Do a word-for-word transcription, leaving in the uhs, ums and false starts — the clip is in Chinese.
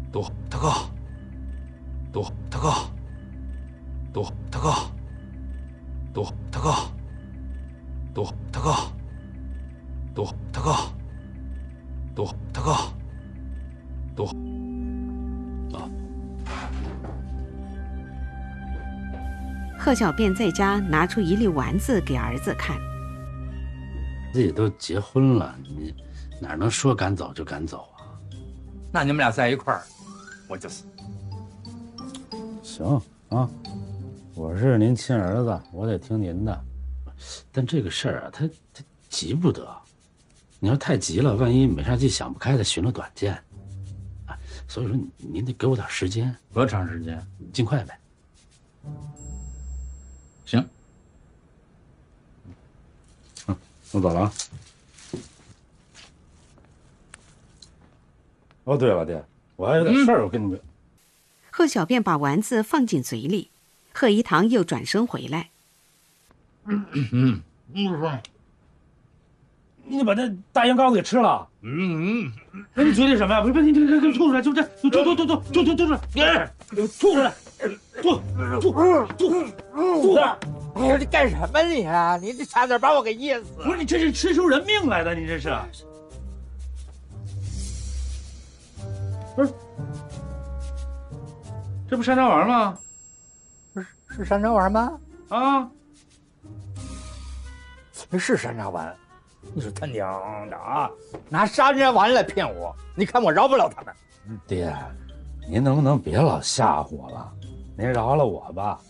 多大哥，多大哥，多大哥，多大哥，多大哥，多大哥，多大哥，多啊！ 贺小便在家拿出一粒丸子给儿子看。 自己都结婚了，你哪能说赶走就赶走啊？ 那你们俩在一块儿，我就是。 行啊，我是您亲儿子，我得听您的。但这个事儿啊，他他急不得。你要太急了，万一美煞季想不开，他寻了短见。啊，所以说您得给我点时间。 多长时间？ 尽快呗。 行。 嗯，我走了啊。哦，对了，爹，我还有点事儿，我跟你们。 贺小便把丸子放进嘴里，贺一堂又转身回来。 嗯嗯嗯，你把那大烟膏子给吃了？嗯嗯，那你嘴里什么呀？不是不是，你这这这吐出来，就这，吐吐吐吐吐吐吐吐出来，吐出来，吐吐吐吐！ 哎呀，你干什么你啊？你这差点把我给噎死！ 不是你这是吃出人命来的，你这是？不是，这不山楂丸吗？ 不是，是山楂丸吗？ 啊， 是山楂丸。你说他娘的啊，拿山楂丸来骗我！你看我饶不了他们。 爹，您能不能别老吓唬我了？您饶了我吧。